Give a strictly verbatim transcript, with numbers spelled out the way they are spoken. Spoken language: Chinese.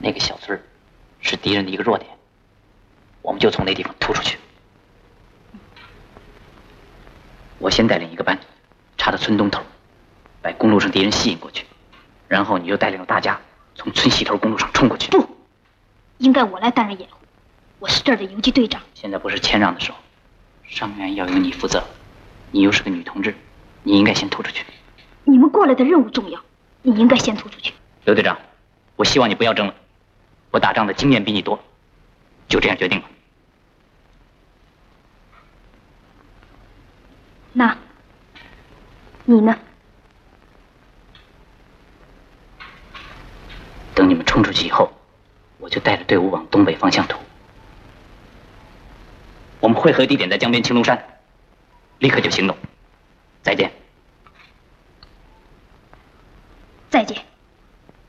那个小村儿是敌人的一个弱点，我们就从那地方突出去。我先带领一个班，插到村东头，把公路上敌人吸引过去，然后你又带领大家从村西头公路上冲过去。 不，应该我来担任掩护，我是这儿的游击队长。 现在不是谦让的时候，伤员要由你负责，你又是个女同志，你应该先突出去。 你们过来的任务重要，你应该先突出去。 刘队长，我希望你不要争了，我打仗的经验比你多，就这样决定了。 那，你呢？ 等你们冲出去以后，我就带着队伍往东北方向突。我们会合地点在江边青龙山，立刻就行动。再见。 再见。